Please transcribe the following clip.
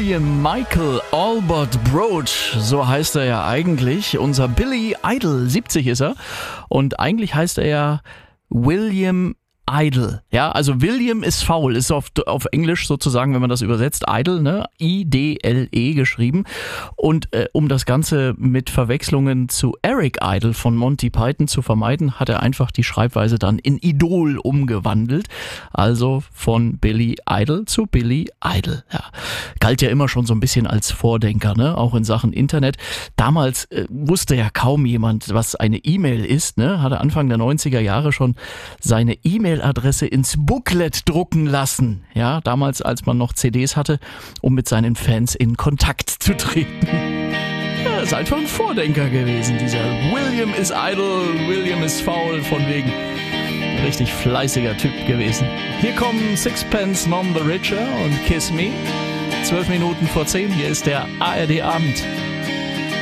William Michael Albert Broach, so heißt er ja eigentlich. Unser Billy Idol, 70 ist er. Und eigentlich heißt er ja William Idle. Ja, also William ist faul, ist auf Englisch sozusagen, wenn man das übersetzt, Idle, ne? I-D-L-E geschrieben. Und um das Ganze mit Verwechslungen zu Eric Idle von Monty Python zu vermeiden, hat er einfach die Schreibweise dann in Idol umgewandelt. Also von Billy Idol zu Billy Idol. Ja. Galt ja immer schon so ein bisschen als Vordenker, ne? Auch in Sachen Internet. Damals wusste ja kaum jemand, was eine E-Mail ist, ne? Hatte Anfang der 90er Jahre schon seine E-Mail-Adresse ins Booklet drucken lassen. Ja, damals, als man noch CDs hatte, um mit seinen Fans in Kontakt zu treten. Ja, ist einfach ein Vordenker gewesen, dieser William is idle, William is faul, von wegen. Richtig fleißiger Typ gewesen. Hier kommen Sixpence None the Richer und Kiss Me. 12 Minuten vor 10, hier ist der ARD Abend.